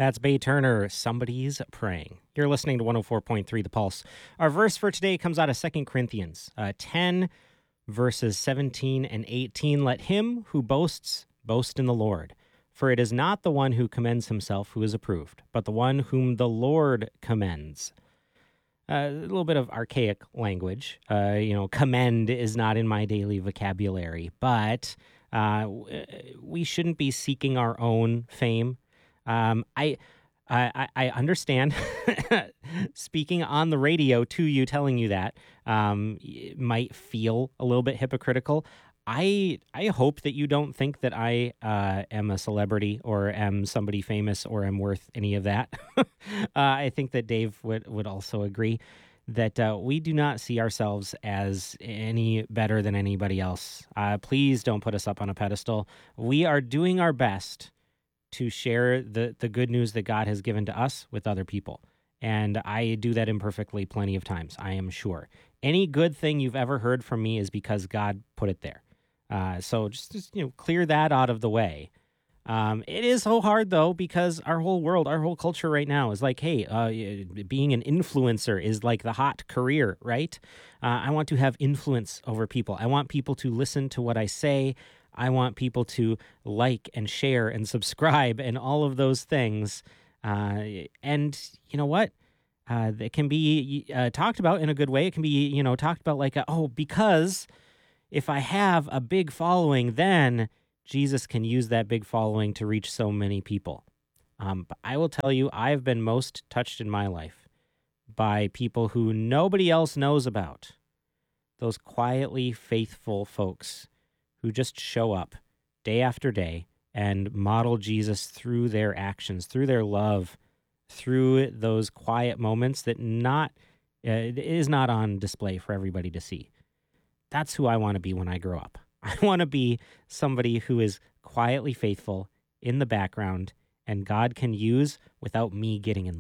That's Bay Turner, Somebody's Praying. You're listening to 104.3 The Pulse. Our verse for today comes out of 2 Corinthians 10, verses 17 and 18. Let him who boasts, boast in the Lord. For it is not the one who commends himself who is approved, but the one whom the Lord commends. A little bit of archaic language. Commend is not in my daily vocabulary, but we shouldn't be seeking our own fame. I understand speaking on the radio to you, telling you that it might feel a little bit hypocritical. I hope that you don't think that I am a celebrity or am somebody famous or am worth any of that. I think that Dave would also agree that we do not see ourselves as any better than anybody else. Please don't put us up on a pedestal. We are doing our best to share the good news that God has given to us with other people. And I do that imperfectly plenty of times, I am sure. Any good thing you've ever heard from me is because God put it there. So just clear that out of the way. It is so hard, though, because our whole world, our whole culture right now is like, hey, being an influencer is like the hot career, right? I want to have influence over people. I want people to listen to what I say. I want people to like and share and subscribe and all of those things. And you know what? It can be talked about in a good way. It can be, talked about like, because if I have a big following, then Jesus can use that big following to reach so many people. But I will tell you, I've been most touched in my life by people who nobody else knows about. Those quietly faithful folks who just show up day after day and model Jesus through their actions, through their love, through those quiet moments that is not on display for everybody to see. That's who I want to be when I grow up. I want to be somebody who is quietly faithful in the background and God can use without me getting in the